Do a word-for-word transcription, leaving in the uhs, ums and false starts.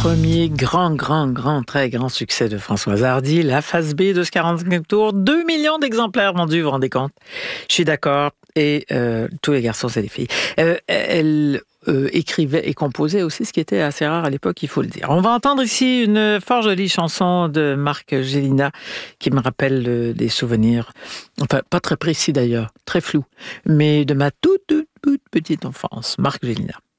Premier grand, grand, grand, très grand succès de Françoise Hardy, la phase B de ce quarante-cinq tours, deux millions d'exemplaires vendus, vous vous rendez compte? Je suis d'accord, et euh, tous les garçons, c'est des filles. Euh, elle euh, écrivait et composait aussi, ce qui était assez rare à l'époque, il faut le dire. On va entendre ici une fort jolie chanson de Marc Gélina, qui me rappelle euh, des souvenirs, enfin, pas très précis d'ailleurs, très flou, mais de ma toute, toute, toute petite enfance. Marc Gélina.